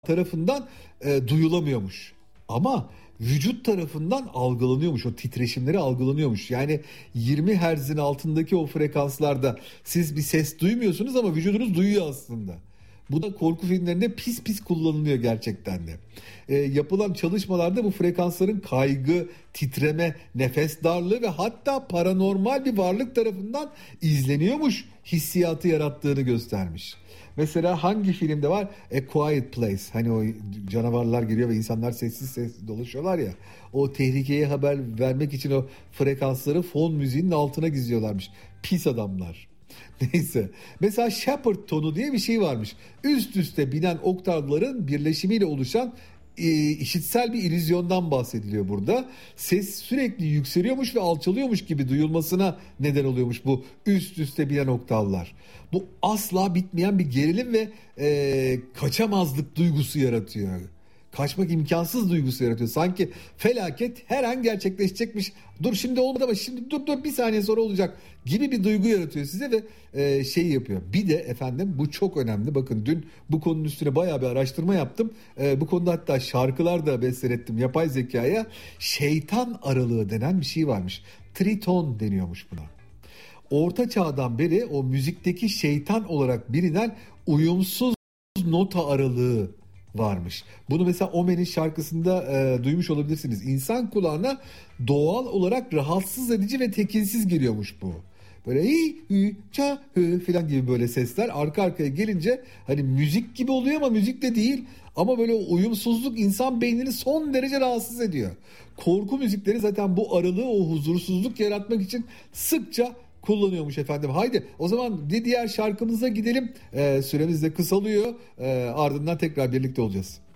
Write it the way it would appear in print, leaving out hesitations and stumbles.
tarafından duyulamıyormuş. Ama vücut tarafından algılanıyormuş. O titreşimleri algılanıyormuş. Yani 20 Hz'in altındaki o frekanslarda siz bir ses duymuyorsunuz ama vücudunuz duyuyor aslında. Bu da korku filmlerinde pis pis kullanılıyor gerçekten de. Yapılan çalışmalarda bu frekansların kaygı, titreme, nefes darlığı ve hatta paranormal bir varlık tarafından izleniyormuş hissiyatı yarattığını göstermiş. Mesela hangi filmde var? A Quiet Place. Hani o canavarlar giriyor ve insanlar sessiz sessiz dolaşıyorlar ya. O tehlikeye haber vermek için o frekansları fon müziğinin altına gizliyorlarmış. Pis adamlar. Neyse. Mesela Shepard tonu diye bir şey varmış. Üst üste binen oktavların birleşimiyle oluşan işitsel bir illüzyondan bahsediliyor burada. Ses sürekli yükseliyormuş ve alçalıyormuş gibi duyulmasına neden oluyormuş bu üst üste binen oktavlar. Bu asla bitmeyen bir gerilim ve kaçamazlık duygusu yaratıyor. Kaçmak imkansız duygusu yaratıyor. Sanki felaket her an gerçekleşecekmiş. Dur şimdi olmadı ama şimdi dur bir saniye sonra olacak gibi bir duygu yaratıyor size ve şey yapıyor. Bir de efendim bu çok önemli. Bakın dün bu konunun üstüne bayağı bir araştırma yaptım. Bu konuda hatta şarkılar da beslettim yapay zekaya. Şeytan aralığı denen bir şey varmış. Triton deniyormuş buna. Orta çağdan beri o müzikteki şeytan olarak bilinen uyumsuz nota aralığı varmış. Bunu mesela Omen'in şarkısında duymuş olabilirsiniz. İnsan kulağına doğal olarak rahatsız edici ve tekinsiz geliyormuş bu. Böyle hi hü ça hü falan gibi böyle sesler arka arkaya gelince hani müzik gibi oluyor ama müzik de değil. Ama böyle uyumsuzluk insan beynini son derece rahatsız ediyor. Korku müzikleri zaten bu aralığı, o huzursuzluk yaratmak için sıkça kullanıyormuş efendim. Haydi o zaman bir diğer şarkımıza gidelim. Süremiz de kısalıyor. Ardından tekrar birlikte olacağız.